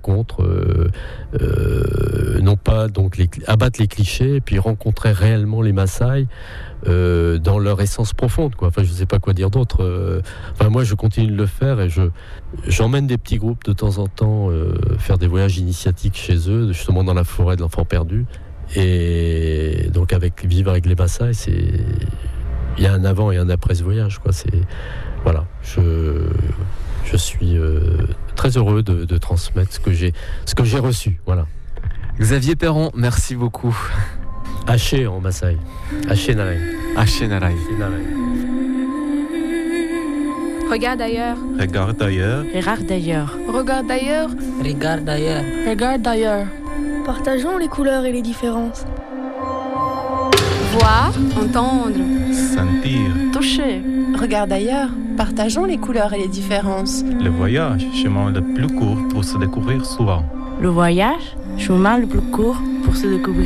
rencontre, non pas donc abattre les clichés, et puis rencontrer réellement les Maasai dans leur essence profonde, quoi. Enfin, je ne sais pas quoi dire d'autre. Moi, je continue de le faire et j'emmène des petits groupes de temps en temps faire des voyages initiatiques chez eux, justement dans la forêt de l'enfant perdu. Et donc, vivre avec les Maasai, il y a un avant et un après ce voyage, quoi. Voilà. Je suis très heureux de transmettre ce que j'ai reçu. Voilà. Xavier Perron, merci beaucoup. Haché en Maasai. Haché Narai. Haché Narai. Regarde ailleurs. Regarde ailleurs. Regarde d'ailleurs. Regarde d'ailleurs. Regarde d'ailleurs. Regarde d'ailleurs. Partageons les couleurs et les différences. Voir, entendre, Sentir. Toucher. Regarde ailleurs. Partageons les couleurs et les différences. Le voyage, chemin le plus court pour se découvrir souvent. Le voyage, chemin le plus court pour se découvrir